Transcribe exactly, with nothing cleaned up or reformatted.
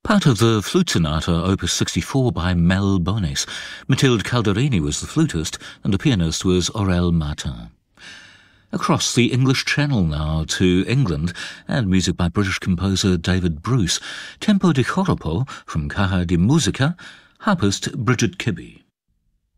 Part of the Flute Sonata, Opus sixty-four by Mel Bonis. Mathilde Calderini was the flutist and the pianist was Aurel Martin. Across the English Channel now to England, and music by British composer David Bruce. Tempo di Joropo from Caja de Musica, harpist Bridget Kibbe.